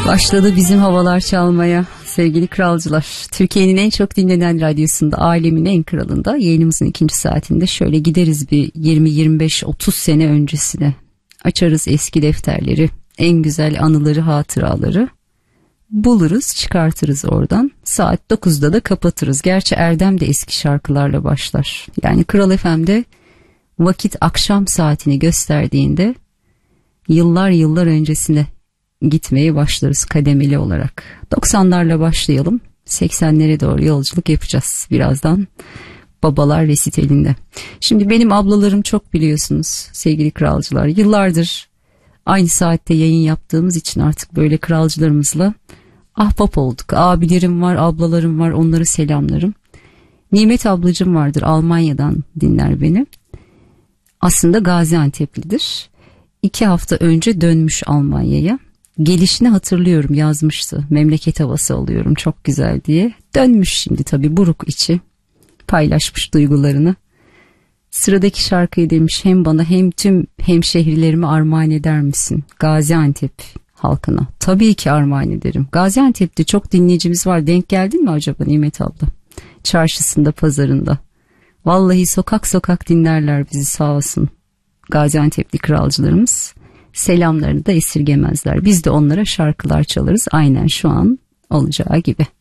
Başladı bizim havalar çalmaya sevgili kralcılar. Türkiye'nin en çok dinlenen radyosunda, alemin en kralında, yayınımızın ikinci saatinde şöyle gideriz bir 20-25-30 sene öncesine. Açarız eski defterleri, en güzel anıları, hatıraları buluruz, çıkartırız oradan. Saat 9'da da kapatırız. Gerçi Erdem de eski şarkılarla başlar. Yani Kral FM'de vakit akşam saatini gösterdiğinde yıllar yıllar öncesine gitmeye başlarız kademeli olarak. 90'larla başlayalım. 80'lere doğru yolculuk yapacağız birazdan. Babalar resitalinde. Şimdi benim ablalarım çok, biliyorsunuz sevgili kralcılar. Yıllardır aynı saatte yayın yaptığımız için artık böyle kralcılarımızla ahbap olduk. Abilerim var, ablalarım var, onları selamlarım. Nimet ablacığım vardır, Almanya'dan dinler beni. Aslında Gaziantep'lidir. 2 hafta önce dönmüş Almanya'ya. Gelişini hatırlıyorum, yazmıştı. Memleket havası alıyorum çok güzel diye. Dönmüş şimdi tabii, buruk içi. Paylaşmış duygularını. Sıradaki şarkıyı demiş, hem bana hem tüm hemşehrilerime armağan eder misin? Gaziantep halkına. Tabii ki armağan ederim. Gaziantep'te çok dinleyicimiz var. Denk geldin mi acaba Nimet abla? Çarşısında, pazarında. Vallahi sokak sokak dinlerler bizi, sağ olsun. Gaziantep'li kralcılarımız. Selamlarını da esirgemezler. Biz de onlara şarkılar çalarız aynen şu an olacağı gibi.